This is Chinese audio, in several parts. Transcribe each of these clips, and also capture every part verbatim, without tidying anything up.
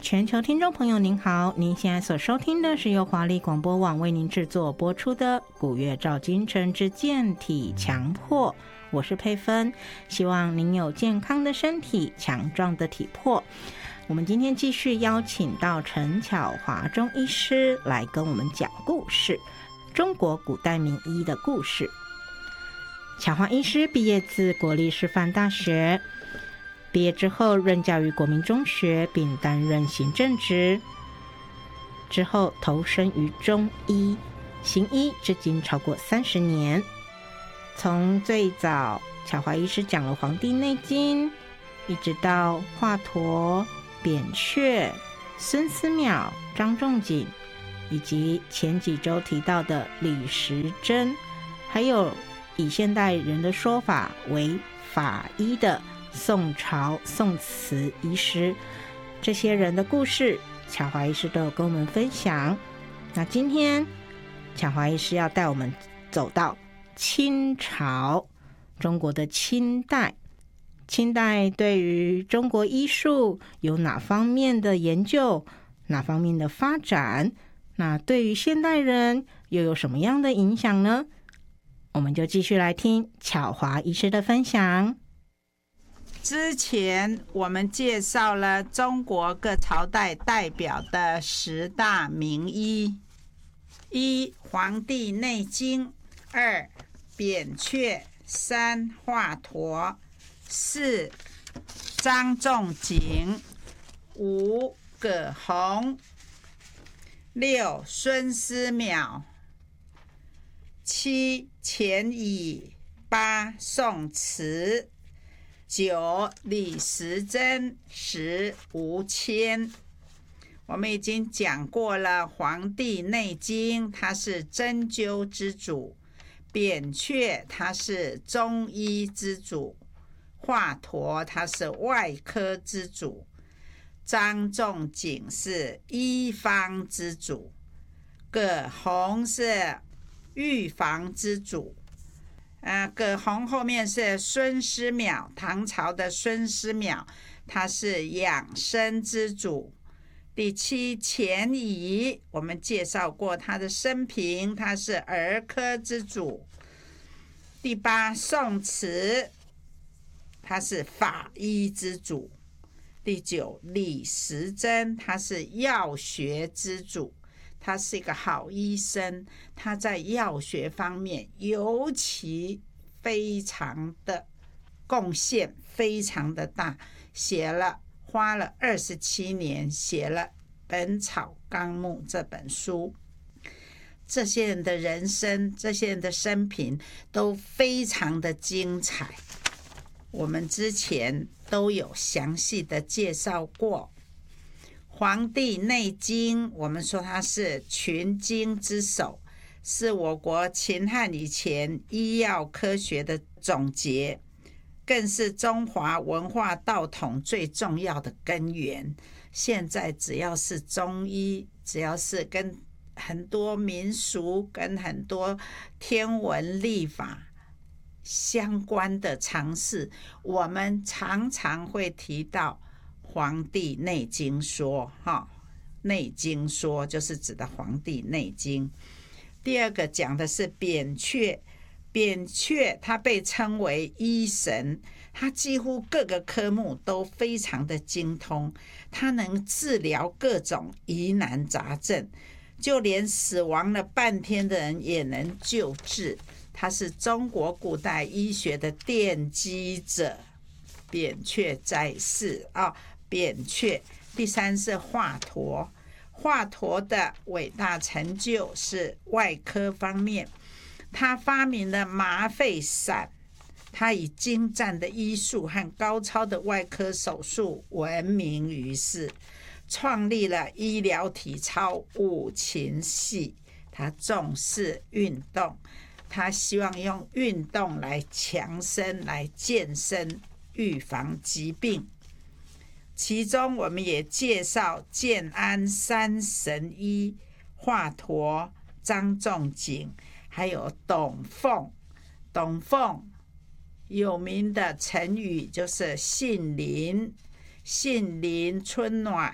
全球听众朋友您好，您现在所收听的是由华丽广播网为您制作播出的古月照今晨之健体强迫，我是佩芬，希望您有健康的身体，强壮的体魄。我们今天继续邀请到陈巧华中医师来跟我们讲故事，中国古代名医的故事。巧华医师毕业自国立师范大学，毕业之后任教于国民中学，并担任行政职，之后投身于中医，行医至今超过三十年。从最早巧华医师讲了《黄帝内经》，一直到华佗、扁鹊、孙思邈、张仲景，以及前几周提到的李时珍，还有以现代人的说法为法医的宋朝宋慈医师，这些人的故事巧华医师都有跟我们分享。那今天巧华医师要带我们走到清朝，中国的清代。清代对于中国医术有哪方面的研究，哪方面的发展，那对于现代人又有什么样的影响呢？我们就继续来听巧华医师的分享。 之前我们介绍了中国各朝代代表的十大名医：一、《黄帝内经》；二、扁鹊；三、华佗；四、张仲景；五、葛洪；六、孙思邈；七、钱乙；八、宋慈；九、李时珍；十、吴谦。我们已经讲过了，《黄帝内经》它是针灸之主，扁鹊它是中医之主，华佗他是外科之主，张仲景是医方之主，葛洪是预防之主。呃，葛洪后面是孙思邈，唐朝的孙思邈，他是养生之主。第七，钱乙，我们介绍过他的生平，他是儿科之主。第八，宋慈，他是法医之主。第九，李时珍，他是药学之主，他是一个好医生，他在药学方面尤其非常的贡献非常的大，写了花了二十七年写了《本草纲目》这本书。这些人的人生，这些人的生平都非常的精彩，我们之前都有详细的介绍过。《黄帝内经》我们说它是群经之首，是我国秦汉以前医药科学的总结，更是中华文化道统最重要的根源。现在只要是中医，只要是跟很多民俗跟很多天文历法相关的常识，我们常常会提到《黄帝内经说》哈，内经说就是指的《黄帝内经》。第二个讲的是扁鹊，扁鹊他被称为医神，他几乎各个科目都非常的精通，他能治疗各种疑难杂症，就连死亡了半天的人也能救治，他是中国古代医学的奠基者。扁鹊在世啊、哦，扁鹊。第三是华佗，华佗的伟大成就是外科方面，他发明了麻沸散，他以精湛的医术和高超的外科手术闻名于世，创立了医疗体操五禽戏。他重视运动，他希望用运动来强身，来健身，预防疾病。其中我们也介绍建安三神医，华佗、张仲景，还有董奉。董奉有名的成语就是杏林，杏林春暖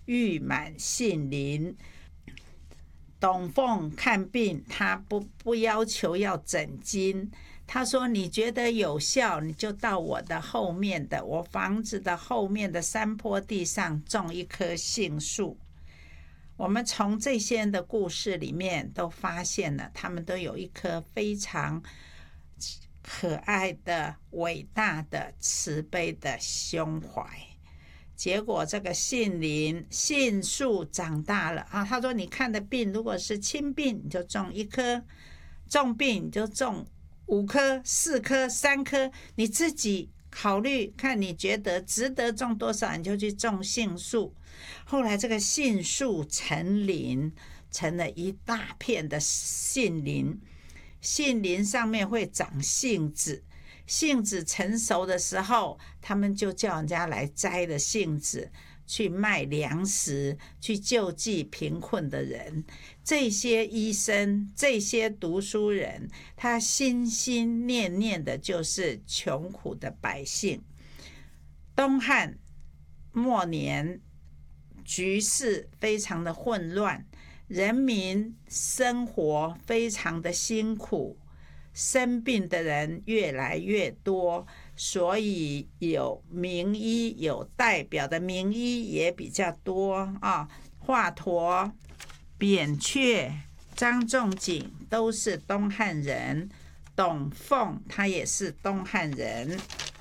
誉满杏林。董凤看病，他不不要求要诊金，他说你觉得有效，你就到我的后面的我房子的后面的山坡地上种一棵杏树。我们从这些人的故事里面都发现了，他们都有一颗非常可爱的、伟大的、慈悲的胸怀。结果这个杏林杏树长大了啊，他说你看的病如果是轻病，你就种一棵；重病你就种五棵、四棵、三棵，你自己考虑看，你觉得值得种多少，你就去种杏树。后来这个杏树成林，成了一大片的杏林。杏林上面会长杏子，杏子成熟的时候，他们就叫人家来摘了杏子去卖粮食，去救济贫困的人。这些医生，这些读书人，他心心念念的就是穷苦的百姓。东汉末年，局势非常的混乱，人民生活非常的辛苦，生病的人越来越多，所以有名医，有代表的名医也比较多啊。华佗、扁鹊、张仲景都是东汉人，董凤他也是东汉人。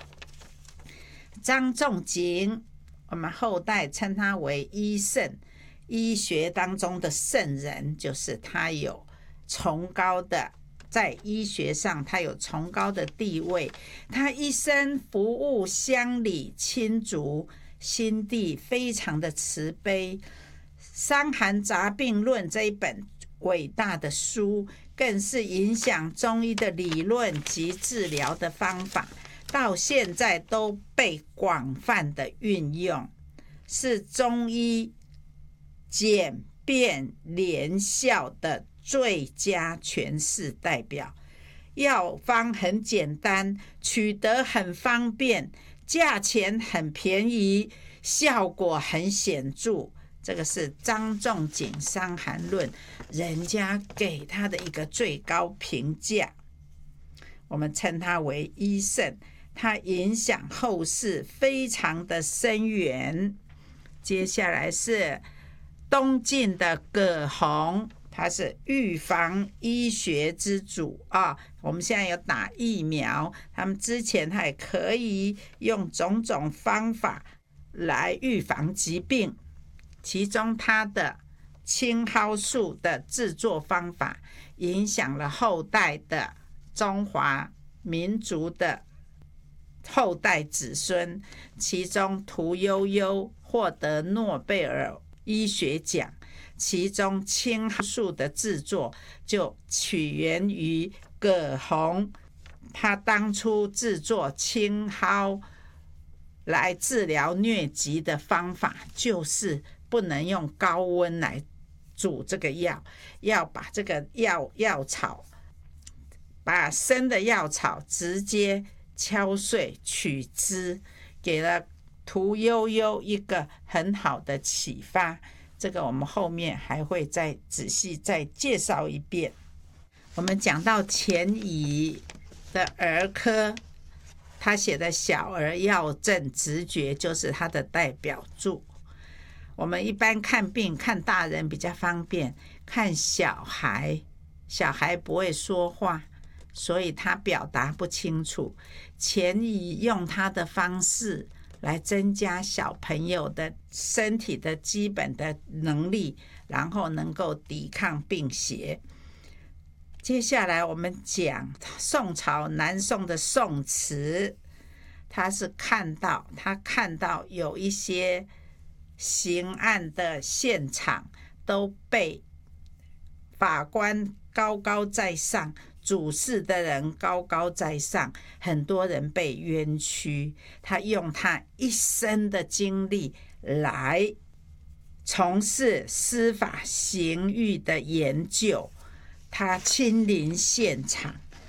张仲景我们后代称他为医圣，医学当中的圣人，就是他有崇高的，在医学上他有崇高的地位，他一生服务乡里亲族，心地非常的慈悲。伤寒杂病论这一本伟大的书，更是影响中医的理论及治疗的方法，到现在都被广泛的运用，是中医简便连效的最佳诠释代表。药方很简单，取得很方便，价钱很便宜，效果很显著。这个是张仲景《伤寒论》，人家给他的一个最高评价，我们称他为医圣，他影响后世非常的深远。接下来是东晋的葛洪，他是预防医学之祖啊。我们现在有打疫苗，他们之前还可以用种种方法来预防疾病，其中他的青蒿素的制作方法影响了后代的中华民族的后代子孙，其中屠呦呦获得诺贝尔医学奖，其中青蒿素的制作就起源于葛洪，他当初制作青蒿来治疗疟疾的方法，就是不能用高温来煮这个药，要把这个药药草，把生的药草直接敲碎取汁，给了屠呦呦一个很好的启发。这个我们后面还会再仔细再介绍一遍。我们讲到钱乙的儿科，他写的《小儿药证直觉》就是他的代表作。我们一般看病看大人比较方便，看小孩，小孩不会说话，所以他表达不清楚。钱乙用他的方式来增加小朋友的身体的基本的能力，然后能够抵抗病邪。接下来我们讲宋朝南宋的宋慈，他是看到他看到有一些刑案的现场都被法官高高在上，主事的人高高在上，很多人被冤屈，他用他一生的经历来从事司法刑狱的研究，他亲临现场，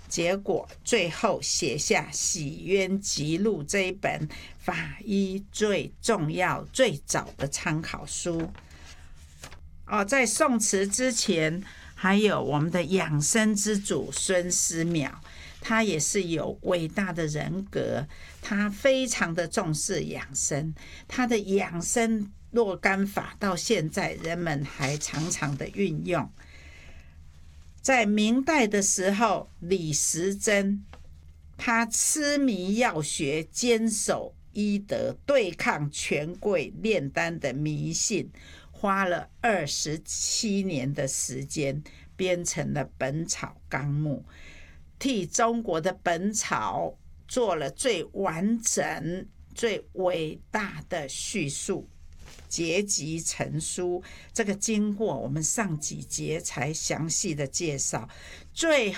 结果最后写下《洗冤集录》这一本法医最重要、最早的参考书。哦，在宋慈之前，还有我们的养生之祖孙思邈，他也是有伟大的人格，他非常的重视养生，他的养生若干法到现在人们还常常的运用。在明代的时候，李时珍他痴迷药学，坚守医德，对抗权贵炼丹的迷信，花了二十七年的时间编成了《本草纲目》，替中国的本草做了最完整、最伟大的叙述，结集成书。这个经过我们上几节才详细的介绍，最